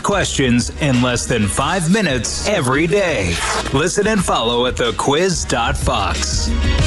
questions in less than 5 minutes every day. Listen and follow at thequiz.fox.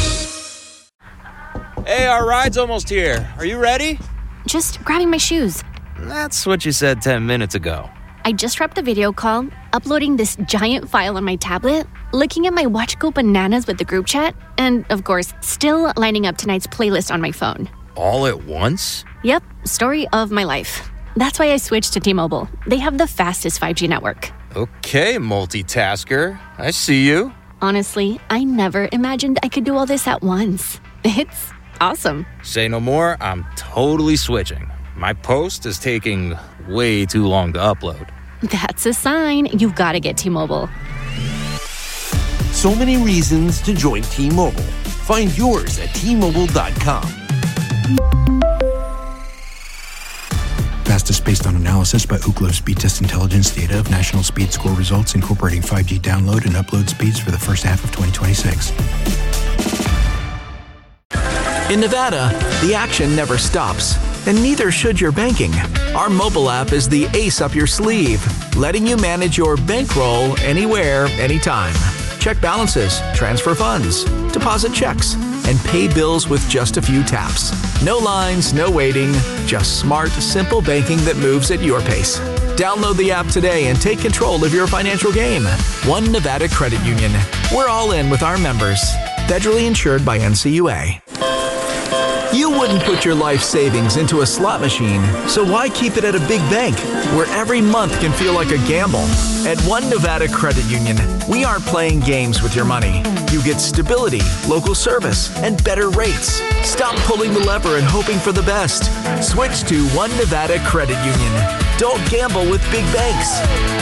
Hey, our ride's almost here. Are you ready? Just grabbing my shoes. That's what you said 10 minutes ago. I just wrapped the video call, uploading this giant file on my tablet, looking at my watch go bananas with the group chat, and, of course, still lining up tonight's playlist on my phone. All at once? Yep, story of my life. That's why I switched to T-Mobile. They have the fastest 5G network. Okay, multitasker. I see you. Honestly, I never imagined I could do all this at once. It's awesome. Say no more, I'm totally switching. My post is taking way too long to upload. That's a sign you've got to get T-Mobile. So many reasons to join T-Mobile. Find yours at T-Mobile.com. Fastest based on analysis by Ookla Speed Test Intelligence data of national speed score results incorporating 5G download and upload speeds for the first half of 2026. In Nevada, the action never stops, and neither should your banking. Our mobile app is the ace up your sleeve, letting you manage your bankroll anywhere, anytime. Check balances, transfer funds, deposit checks, and pay bills with just a few taps. No lines, no waiting, just smart, simple banking that moves at your pace. Download the app today and take control of your financial game. One Nevada Credit Union. We're all in with our members. Federally insured by NCUA. You wouldn't put your life savings into a slot machine, so why keep it at a big bank where every month can feel like a gamble? At One Nevada Credit Union, we aren't playing games with your money. You get stability, local service, and better rates. Stop pulling the lever and hoping for the best. Switch to One Nevada Credit Union. Don't gamble with big banks.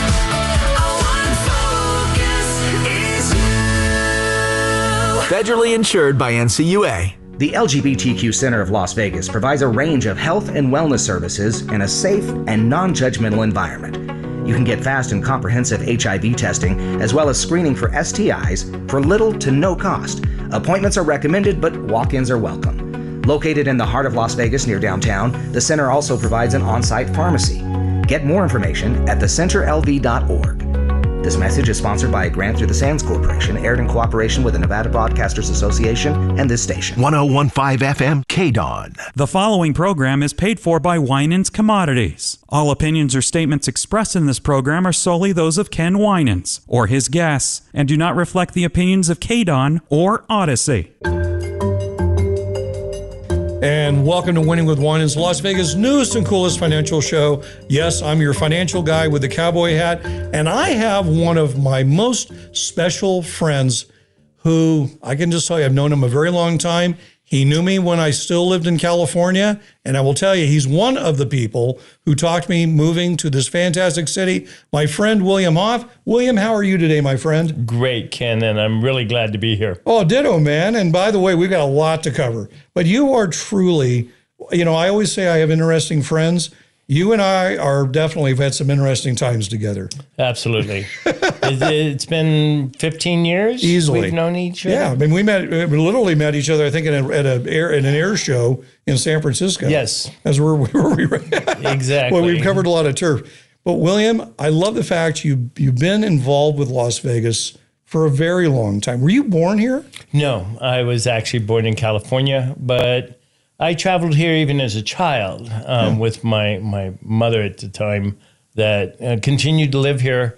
Federally insured by NCUA. The LGBTQ Center of Las Vegas provides a range of health and wellness services in a safe and non-judgmental environment. You can get fast and comprehensive HIV testing as well as screening for STIs for little to no cost. Appointments are recommended, but walk-ins are welcome. Located in the heart of Las Vegas near downtown, the center also provides an on-site pharmacy. Get more information at thecenterlv.org. This message is sponsored by a grant through the Sands Corporation, aired in cooperation with the Nevada Broadcasters Association and this station. 101.5 FM, KDON. The following program is paid for by Winans Commodities. All opinions or statements expressed in this program are solely those of Ken Winans or his guests and do not reflect the opinions of KDON or Odyssey. And welcome to Winning with Winans, Las Vegas' newest and coolest financial show. Yes, I'm your financial guy with the cowboy hat, and I have one of my most special friends who I can just tell you, I've known him a very long time. He knew me when I still lived in California, and I will tell you, he's one of the people who talked me moving to this fantastic city. My friend, William Hoff. William, how are you today, my friend? Great, Ken, and I'm really glad to be here. Oh, ditto, man. And by the way, we've got a lot to cover. But you are truly, you know, I always say I have interesting friends. You and I are definitely have had some interesting times together. Absolutely. It's been 15 years easily we've known each other. Yeah, I mean, we literally met each other, I think, at an air show in San Francisco. Yes. As where we were. Exactly. Well, we've covered a lot of turf. But William, I love the fact you've been involved with Las Vegas for a very long time. Were you born here? No, I was actually born in California, but I traveled here even as a child with my mother at the time that continued to live here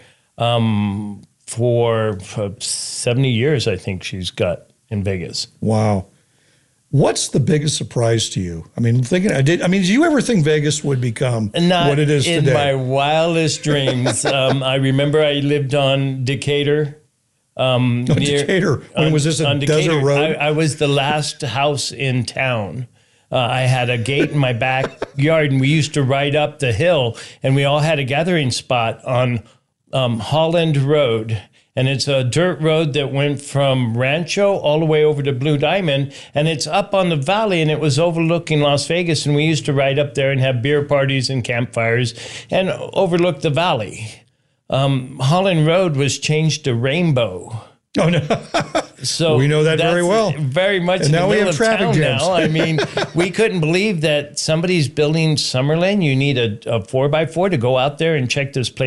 for 70 years, I think she's got in Vegas. Wow. What's the biggest surprise to you? I mean, did you ever think Vegas would become what it is today? Not in my wildest dreams. I remember I lived on Decatur. Decatur? When was this, a desert road? I was the last house in town. I had a gate in my backyard, and we used to ride up the hill, and we all had a gathering spot on Holland Road. And it's a dirt road that went from Rancho all the way over to Blue Diamond, and it's up on the valley, and it was overlooking Las Vegas, and we used to ride up there and have beer parties and campfires and overlook the valley. Holland Road was changed to Rainbow. Oh, no. So we know that very well. Very much and in now the we middle have of traffic town jams. now. I mean, we couldn't believe that somebody's building Summerlin. You need a 4x4 to go out there and check this place